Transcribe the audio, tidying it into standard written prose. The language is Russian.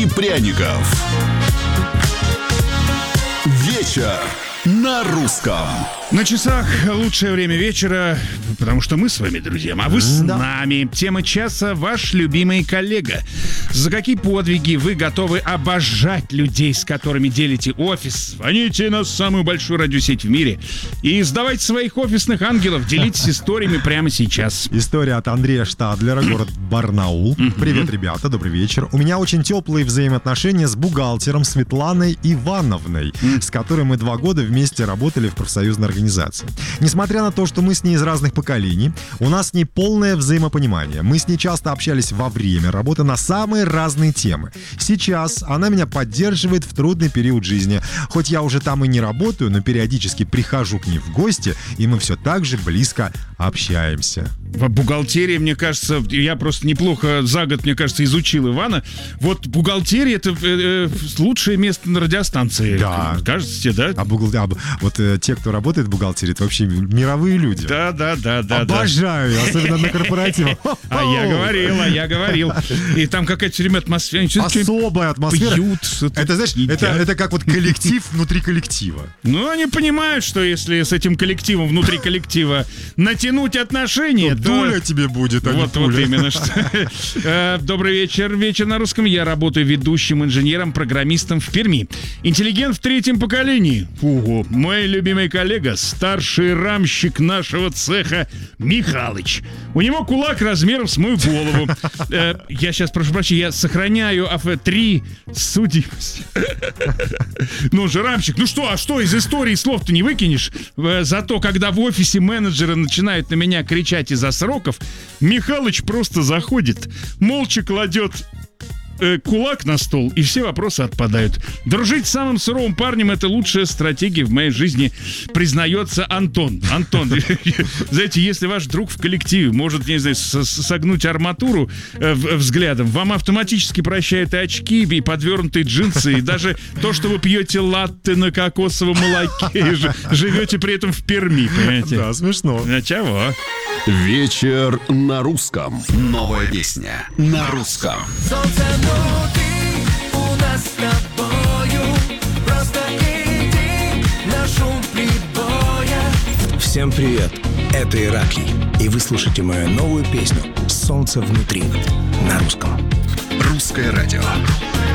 пряников. Вечер на русском. На часах лучшее время вечера, потому что мы с вами, друзья, а вы с нами. Тема часа — ваш любимый коллега. За какие подвиги вы готовы обожать людей, с которыми делите офис? Звоните на самую большую радиосеть в мире и сдавайте своих офисных ангелов. Делитесь историями прямо сейчас. История от Андрея Штадлера, город Барнаул. Привет, ребята, добрый вечер. У меня очень теплые взаимоотношения с бухгалтером Светланой Ивановной, с которой мы 2 года вместе работали в профсоюзной организации. Несмотря на то, что мы с ней из разных поколений, у нас с ней полное взаимопонимание. Мы с ней часто общались во время работы на самые разные темы. Сейчас она меня поддерживает в трудный период жизни. Хоть я уже там и не работаю, но периодически прихожу к ней в гости, и мы все так же близко общаемся. В бухгалтерии, мне кажется, я просто неплохо за год, мне кажется, изучил Ивана. Вот бухгалтерия — это лучшее место на радиостанции. Да. Кажется тебе, да? Вот те, кто работает в бухгалтерии, это вообще мировые люди. Да. Обожаю, особенно на корпоративах. А я говорил. И там какая-то все время атмосфера. Особая атмосфера. Пьют, это, знаешь, это как вот коллектив внутри коллектива. Ну, они понимают, что если с этим коллективом внутри коллектива натянуть отношения, то... Доля тебе будет, а не пуля. Вот именно что. Добрый вечер. Вечер на русском. Я работаю ведущим инженером, программистом в Перми. Интеллигент в 3-м поколении. Ого. Мой любимый коллега, старший рамщик нашего цеха Михалыч. У него кулак размером с мою голову. Я сейчас, прошу прощения, я сохраняю 3 судимость. Ну же, рамщик, ну что, из истории слов-то не выкинешь? Зато, когда в офисе менеджеры начинают на меня кричать из-за сроков, Михалыч просто заходит, молча кладет кулак на стол, и все вопросы отпадают. Дружить с самым суровым парнем — это лучшая стратегия в моей жизни, признается Антон. Антон, знаете, если ваш друг в коллективе может, не знаю, согнуть арматуру взглядом, вам автоматически прощают и очки, и подвернутые джинсы, и даже то, что вы пьете латте на кокосовом молоке, и живете при этом в Перми, понимаете? Да, смешно. А чего? Вечер на русском. Новая песня на русском. Солнце внутри у нас с тобою. Просто иди на шум прибоя. Всем привет, это Ираклий, и вы слушаете мою новую песню «Солнце внутри» на русском. Русское радио.